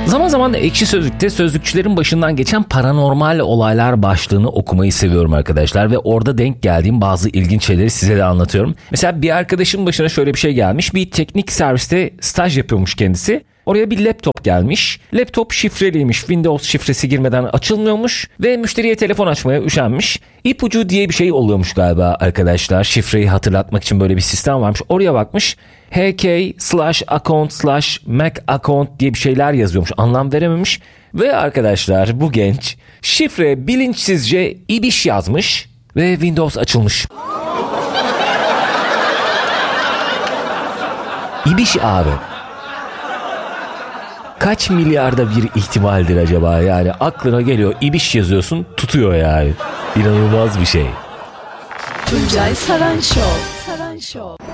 Zaman zaman Ekşi Sözlük'te sözlükçülerin başından geçen paranormal olaylar başlığını okumayı seviyorum arkadaşlar. Ve orada denk geldiğim bazı ilginç şeyleri size de anlatıyorum. Mesela bir arkadaşımın başına şöyle bir şey gelmiş. Bir teknik serviste staj yapıyormuş kendisi. Oraya bir laptop gelmiş. Laptop şifreliymiş. Windows şifresi girmeden açılmıyormuş. Ve müşteriye telefon açmaya üşenmiş. İpucu diye bir şey oluyormuş galiba arkadaşlar. Şifreyi hatırlatmak için böyle bir sistem varmış. Oraya bakmış. HK/account/Mac account diye bir şeyler yazıyormuş. Anlam verememiş. Ve arkadaşlar bu genç şifre bilinçsizce ibiş yazmış. Ve Windows açılmış. İbiş abi. Kaç milyarda bir ihtimaldir acaba yani? Aklına geliyor, ibiş yazıyorsun, tutuyor yani. İnanılmaz bir şey. Tuncay Saran Show.